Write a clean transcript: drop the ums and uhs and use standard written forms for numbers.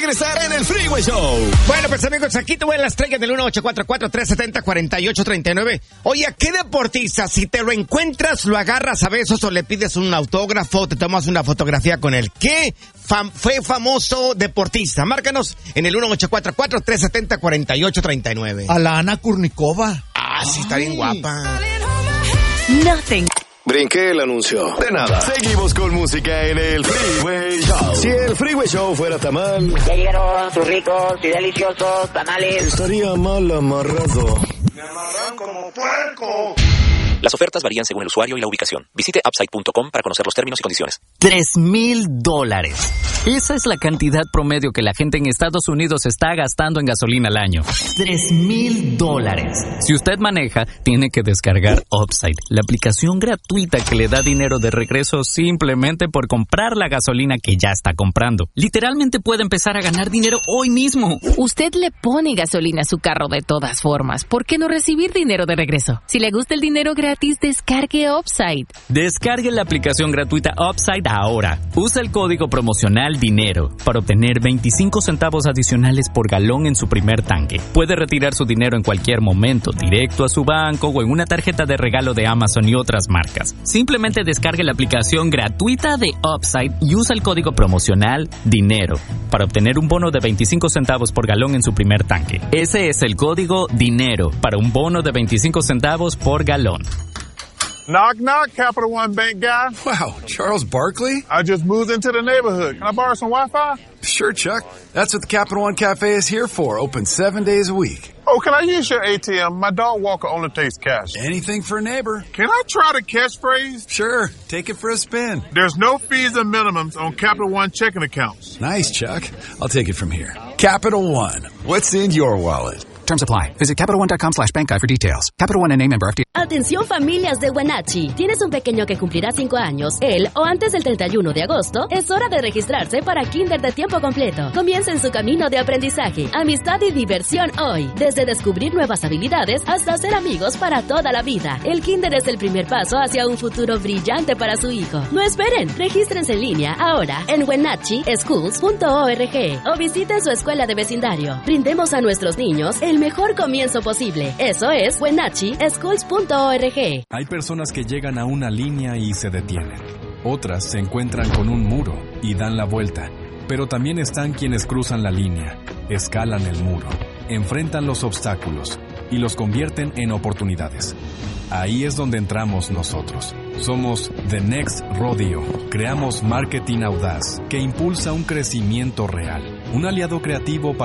regresar en el Freeway Show. Bueno, pues amigos, aquí te voy a las estrellas del 1844-370-4839. Oye, ¿a qué deportista, si te lo encuentras, lo agarras a besos o le pides un autógrafo, te tomas una fotografía con él? ¿Qué fue famoso deportista? Márcanos en el 1844-370-4839. A la Ana Kurnikova. Sí, está bien guapa. Nothing. Brinqué el anuncio. De nada. Seguimos con música en el Freeway Show. Si el Freeway Show fuera tamal, ya llegaron sus ricos y deliciosos tamales. Estaría mal amarrado. Me amarran como puerco. Las ofertas varían según el usuario y la ubicación. Visite Upside.com para conocer los términos y condiciones. $3,000. Esa es la cantidad promedio que la gente en Estados Unidos está gastando en gasolina al año. $3,000. Si usted maneja, tiene que descargar Upside, la aplicación gratuita que le da dinero de regreso simplemente por comprar la gasolina que ya está comprando. Literalmente puede empezar a ganar dinero hoy mismo. Usted le pone gasolina a su carro de todas formas. ¿Por qué no recibir dinero de regreso? Si le gusta el dinero gratis, descargue Upside. Descargue la aplicación gratuita Upside ahora. Usa el código promocional DINERO para obtener 25 centavos adicionales por galón en su primer tanque. Puede retirar su dinero en cualquier momento, directo a su banco o en una tarjeta de regalo de Amazon y otras marcas. Simplemente descargue la aplicación gratuita de Upside y usa el código promocional DINERO para obtener un bono de 25 centavos por galón en su primer tanque. Ese es el código DINERO para un bono de 25 centavos por galón. Knock, knock, Capital One Bank guy. Wow, Charles Barkley? I just moved into the neighborhood. Can I borrow some Wi-Fi? Sure, Chuck. That's what the Capital One Cafe is here for. Open 7 days a week. Oh, can I use your ATM? My dog walker only takes cash. Anything for a neighbor. Can I try the catchphrase? Sure. Take it for a spin. There's no fees and minimums on Capital One checking accounts. Nice, Chuck. I'll take it from here. Capital One. What's in your wallet? Terms apply. Visit CapitalOne.com/bankguide for details. Capital One and member FD. Atención familias de Wenatchee. ¿Tienes un pequeño que cumplirá 5 años? Él o antes del 31 de agosto, es hora de registrarse para Kinder de tiempo completo. Comiencen su camino de aprendizaje, amistad y diversión hoy. Desde descubrir nuevas habilidades hasta ser amigos para toda la vida. El Kinder es el primer paso hacia un futuro brillante para su hijo. No esperen, regístrense en línea ahora en wenatcheeschools.org o visiten su escuela de vecindario. Brindemos a nuestros niños el mejor comienzo posible. Eso es wenatcheeschools.org. Hay personas que llegan a una línea y se detienen. Otras se encuentran con un muro y dan la vuelta. Pero también están quienes cruzan la línea, escalan el muro, enfrentan los obstáculos y los convierten en oportunidades. Ahí es donde entramos nosotros. Somos The Next Rodeo. Creamos marketing audaz que impulsa un crecimiento real. Un aliado creativo para